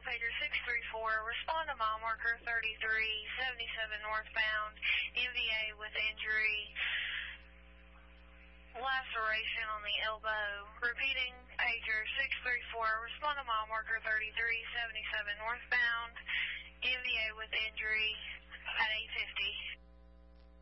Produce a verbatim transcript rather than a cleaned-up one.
pager six three four, respond to mile marker thirty-three seventy-seven northbound, M V A with injury, laceration on the elbow. Repeating, pager six three four, respond to mile marker thirty-three seventy-seven northbound, M V A with injury at eight fifty.